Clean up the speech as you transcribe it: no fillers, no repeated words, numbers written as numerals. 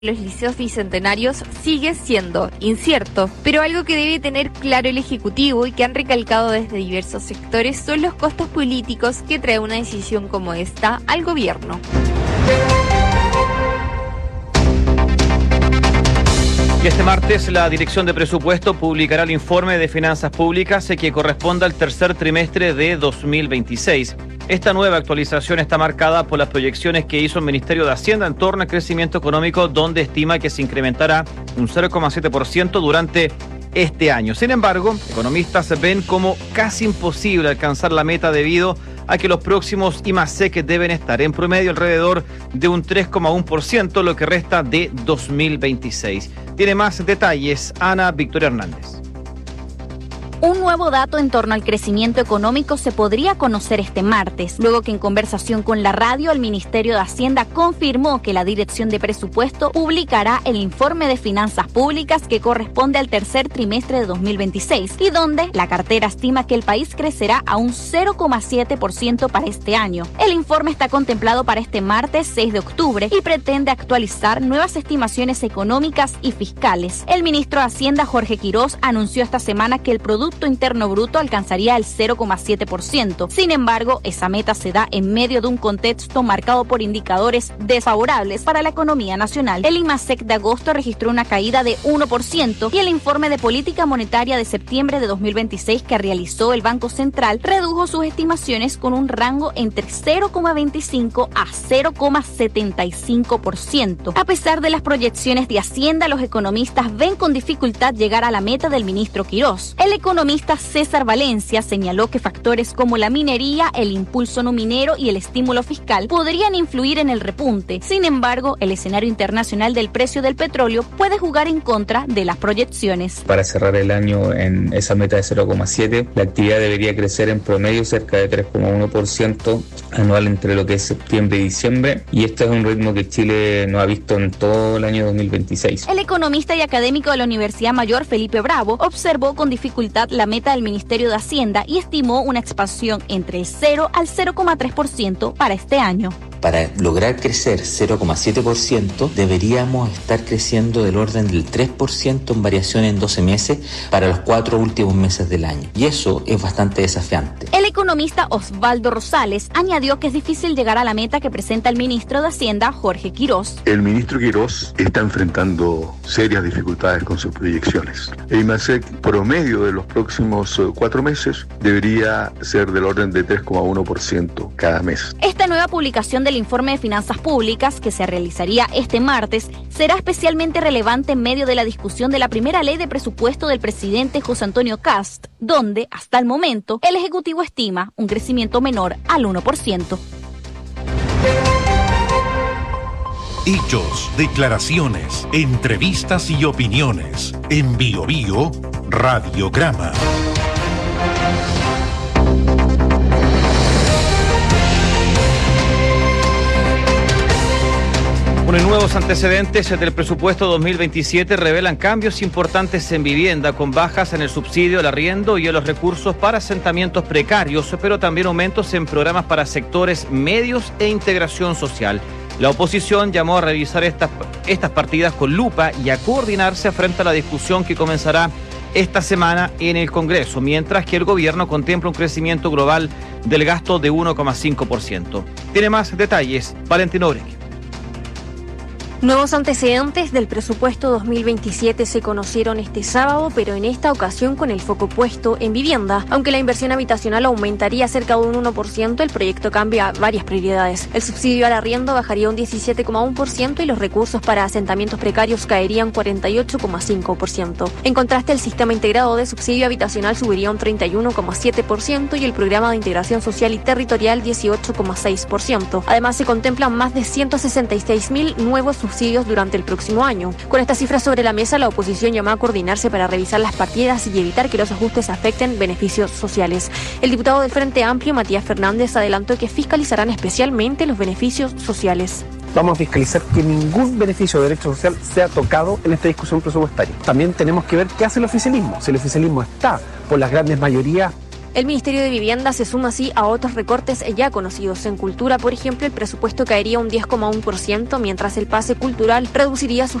los liceos bicentenarios sigue siendo incierto, pero algo que debe tener claro el Ejecutivo y que han recalcado desde diversos sectores son los costos políticos que trae una decisión como esta al gobierno. Y este martes la Dirección de Presupuesto publicará el informe de finanzas públicas que corresponde al tercer trimestre de 2026. Esta nueva actualización está marcada por las proyecciones que hizo el Ministerio de Hacienda en torno al crecimiento económico, donde estima que se incrementará un 0,7% durante este año. Sin embargo, economistas ven como casi imposible alcanzar la meta debido a que los próximos IMASEC deben estar en promedio alrededor de un 3,1%, lo que resta de 2026. Tiene más detalles Ana Victoria Hernández. Un nuevo dato en torno al crecimiento económico se podría conocer este martes, luego que en conversación con la radio el Ministerio de Hacienda confirmó que la Dirección de Presupuesto publicará el informe de finanzas públicas que corresponde al tercer trimestre de 2026 y donde la cartera estima que el país crecerá a un 0,7% para este año. El informe está contemplado para este martes 6 de octubre y pretende actualizar nuevas estimaciones económicas y fiscales. El ministro de Hacienda, Jorge Quirós, anunció esta semana que el Producto Interno Bruto alcanzaría el 0,7%. Sin embargo, esa meta se da en medio de un contexto marcado por indicadores desfavorables para la economía nacional. El IMASEC de agosto registró una caída de 1% y el informe de política monetaria de septiembre de 2026 que realizó el Banco Central redujo sus estimaciones con un rango entre 0,25 a 0,75%. A pesar de las proyecciones de Hacienda, los economistas ven con dificultad llegar a la meta del ministro Quirós. El economista César Valencia señaló que factores como la minería, el impulso no minero y el estímulo fiscal podrían influir en el repunte. Sin embargo, el escenario internacional del precio del petróleo puede jugar en contra de las proyecciones. Para cerrar el año en esa meta de 0,7, la actividad debería crecer en promedio cerca de 3,1% anual entre lo que es septiembre y diciembre, y este es un ritmo que Chile no ha visto en todo el año 2026. El economista y académico de la Universidad Mayor, Felipe Bravo, observó con dificultad la meta del Ministerio de Hacienda y estimó una expansión entre el 0 al 0,3% para este año. Para lograr crecer 0,7% deberíamos estar creciendo del orden del 3% en variación en 12 meses para los 4 últimos meses del año. Y eso es bastante desafiante. El economista Osvaldo Rosales añadió que es difícil llegar a la meta que presenta el ministro de Hacienda, Jorge Quirós. El ministro Quirós está enfrentando serias dificultades con sus proyecciones. El IMASEC promedio de los próximos 4 meses debería ser del orden de 3,1% cada mes. Esta nueva publicación del informe de finanzas públicas, que se realizaría este martes, será especialmente relevante en medio de la discusión de la primera ley de presupuesto del presidente José Antonio Kast, donde, hasta el momento, el Ejecutivo estima un crecimiento menor al 1%. Hechos, declaraciones, entrevistas y opiniones. En Bio Bio, Radiograma. Nuevos antecedentes del presupuesto 2027 revelan cambios importantes en vivienda, con bajas en el subsidio al arriendo y en los recursos para asentamientos precarios, pero también aumentos en programas para sectores medios e integración social. La oposición llamó a revisar estas partidas con lupa y a coordinarse frente a la discusión que comenzará esta semana en el Congreso, mientras que el gobierno contempla un crecimiento global del gasto de 1,5%. Tiene más detalles Valentino Oreque. Nuevos antecedentes del presupuesto 2027 se conocieron este sábado, pero en esta ocasión con el foco puesto en vivienda. Aunque la inversión habitacional aumentaría cerca de un 1%, el proyecto cambia varias prioridades. El subsidio al arriendo bajaría un 17,1% y los recursos para asentamientos precarios caerían 48,5%. En contraste, el sistema integrado de subsidio habitacional subiría un 31,7% y el programa de integración social y territorial 18,6%. Además, se contemplan más de 166.000 nuevos subsidios durante el próximo año. Con estas cifras sobre la mesa, la oposición llamó a coordinarse para revisar las partidas y evitar que los ajustes afecten beneficios sociales. El diputado del Frente Amplio, Matías Fernández, adelantó que fiscalizarán especialmente los beneficios sociales. Vamos a fiscalizar que ningún beneficio de derecho social sea tocado en esta discusión presupuestaria. También tenemos que ver qué hace el oficialismo. Si el oficialismo está por las grandes mayorías El Ministerio de Vivienda se suma así a otros recortes ya conocidos. En cultura, por ejemplo, el presupuesto caería un 10,1%, mientras el pase cultural reduciría sus